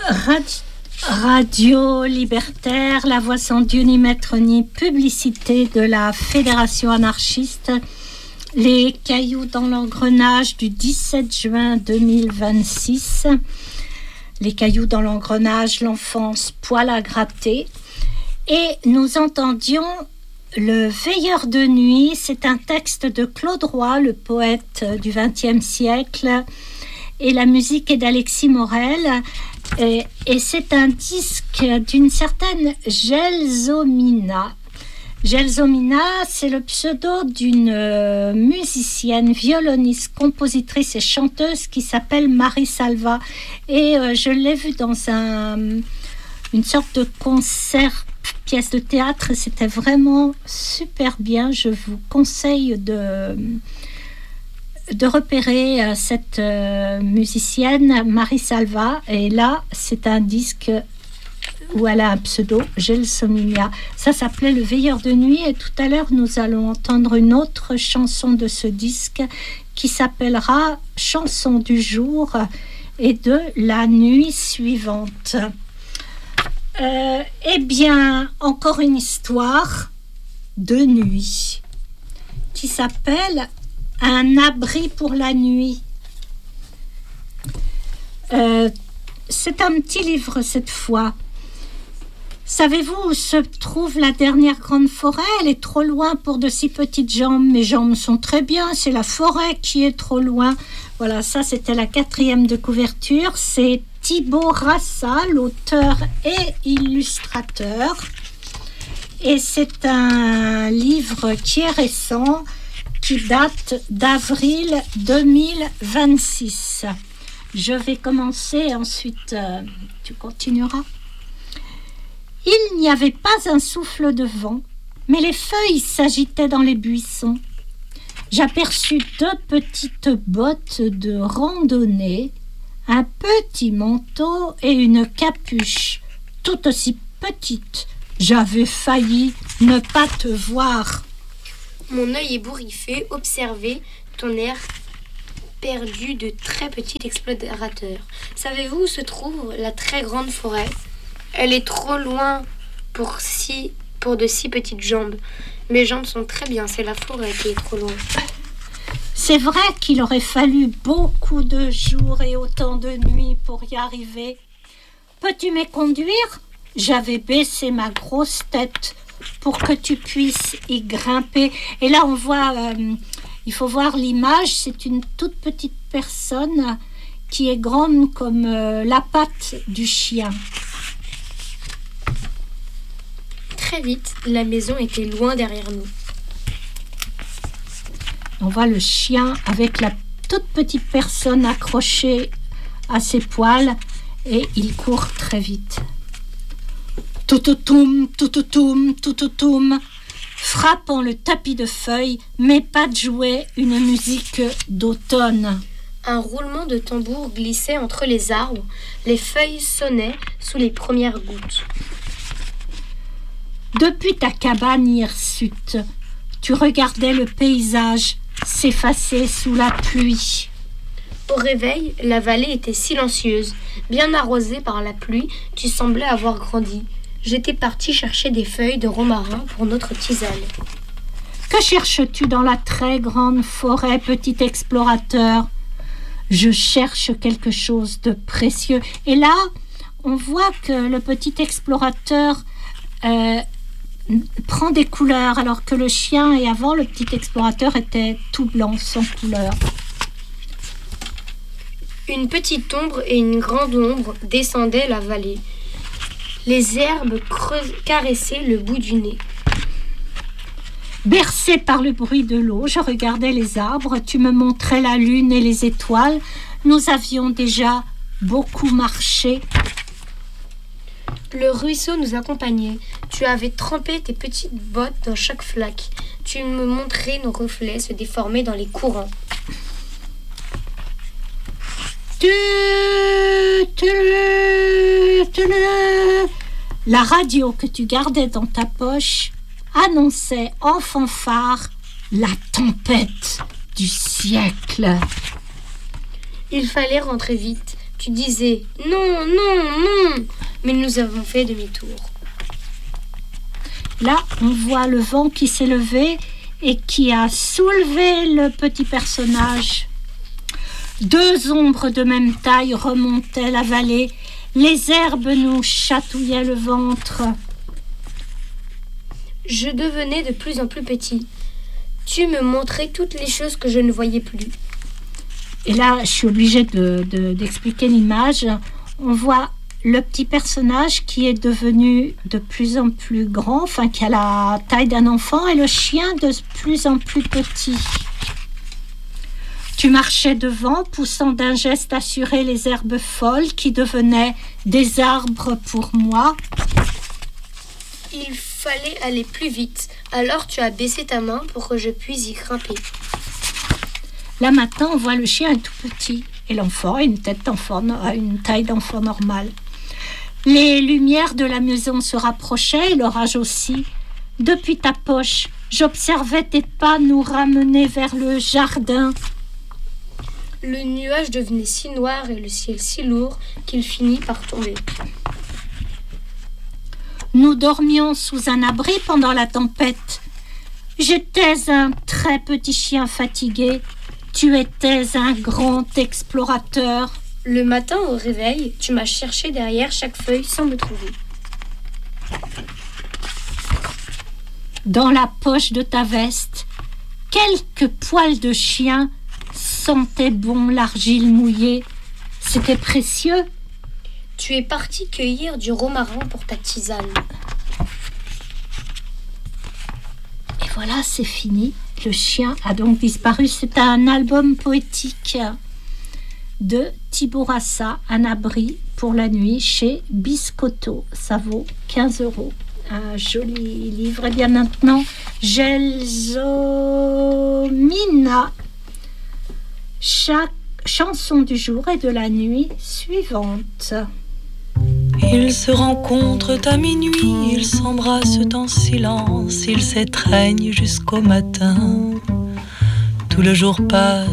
Radio libertaire, la voix sans Dieu ni maître ni publicité de la Fédération anarchiste, les cailloux dans l'engrenage du 17 juin 2026. Les cailloux dans l'engrenage, l'enfance, poil à gratter. Et nous entendions Le Veilleur de nuit, c'est un texte de Claude Roy, le poète du XXe siècle, et la musique est d'Alexis Morel. Et c'est un disque d'une certaine Gelsomina. Gelsomina, c'est le pseudo d'une musicienne, violoniste, compositrice et chanteuse qui s'appelle Marie Salva. Et je l'ai vue dans une sorte de concert, pièce de théâtre. C'était vraiment super bien. Je vous conseille de repérer cette musicienne, Marie Salva. Et là, c'est un disque où elle a un pseudo, Gelsomina. Ça s'appelait Le Veilleur de nuit. Et tout à l'heure, nous allons entendre une autre chanson de ce disque qui s'appellera Chanson du jour et de la nuit suivante. Eh bien, encore une histoire de nuit qui s'appelle Un abri pour la nuit. C'est un petit livre cette fois. Savez-vous où se trouve la dernière grande forêt? Elle est trop loin pour de si petites jambes. Mes jambes sont très bien, c'est la forêt qui est trop loin. Voilà, ça c'était la 4e de couverture. C'est Thibaut Rassa, l'auteur et illustrateur. Et c'est un livre qui est récent, qui date d'avril 2026. Je vais commencer, ensuite tu continueras. Il n'y avait pas un souffle de vent, mais les feuilles s'agitaient dans les buissons. J'aperçus 2 petites bottes de randonnée, un petit manteau et une capuche, tout aussi petite. J'avais failli ne pas te voir. Mon œil ébouriffé observait ton air perdu de très petit explorateur. Savez-vous où se trouve la très grande forêt? Elle est trop loin pour de si petites jambes. Mes jambes sont très bien, c'est la forêt qui est trop loin. C'est vrai qu'il aurait fallu beaucoup de jours et autant de nuits pour y arriver. Peux-tu me conduire? J'avais baissé ma grosse tête pour que tu puisses y grimper. Et là, on voit, il faut voir l'image, c'est une toute petite personne qui est grande comme la patte du chien. Très vite, la maison était loin derrière nous. On voit le chien avec la toute petite personne accrochée à ses poils et il court très vite. Toutoutoum, toutoutoum, toutoutoum, frappant le tapis de feuilles, mes pattes jouaient une musique d'automne. Un roulement de tambour glissait entre les arbres, les feuilles sonnaient sous les premières gouttes. Depuis ta cabane hirsute, tu regardais le paysage s'effacer sous la pluie. Au réveil, la vallée était silencieuse. Bien arrosée par la pluie, tu semblais avoir grandi. J'étais partie chercher des feuilles de romarin pour notre tisane. Que cherches-tu dans la très grande forêt, petit explorateur? Je cherche quelque chose de précieux. Et là, on voit que le petit explorateur prend des couleurs, alors que le chien et avant le petit explorateur était tout blanc, sans couleur. Une petite ombre et une grande ombre descendaient la vallée. Les herbes caressaient le bout du nez. Bercé par le bruit de l'eau, je regardais les arbres, tu me montrais la lune et les étoiles. Nous avions déjà beaucoup marché. Le ruisseau nous accompagnait. Tu avais trempé tes petites bottes dans chaque flaque. Tu me montrais nos reflets se déformer dans les courants. La radio que tu gardais dans ta poche annonçait en fanfare la tempête du siècle. Il fallait rentrer vite. Tu disais non, non, non, mais nous avons fait demi-tour. Là, on voit le vent qui s'est levé et qui a soulevé le petit personnage. 2 ombres de même taille remontaient la vallée. Les herbes nous chatouillaient le ventre. Je devenais de plus en plus petit. Tu me montrais toutes les choses que je ne voyais plus. Et là, je suis obligée d'expliquer l'image. On voit le petit personnage qui est devenu de plus en plus grand, enfin qui a la taille d'un enfant, et le chien de plus en plus petit. Tu marchais devant, poussant d'un geste assuré les herbes folles qui devenaient des arbres pour moi. Il fallait aller plus vite, alors tu as baissé ta main pour que je puisse y grimper. Là maintenant, on voit le chien est tout petit et l'enfant a une taille d'enfant normale. Les lumières de la maison se rapprochaient et l'orage aussi. Depuis ta poche, j'observais tes pas nous ramener vers le jardin. Le nuage devenait si noir et le ciel si lourd qu'il finit par tomber. Nous dormions sous un abri pendant la tempête. J'étais un très petit chien fatigué. Tu étais un grand explorateur. Le matin au réveil, tu m'as cherché derrière chaque feuille sans me trouver. Dans la poche de ta veste, quelques poils de chien sentaient bon l'argile mouillée. C'était précieux. Tu es parti cueillir du romarin pour ta tisane. Et voilà, c'est fini. Le chien a donc disparu. C'est un album poétique de Thibaut Rassa, Un abri pour la nuit, chez Biscotto. Ça vaut 15 €. Un joli livre. Et bien maintenant, Gelsomina. Chaque chanson du jour et de la nuit suivante. Ils se rencontrent à minuit, ils s'embrassent en silence, ils s'étreignent jusqu'au matin. Tout le jour passe.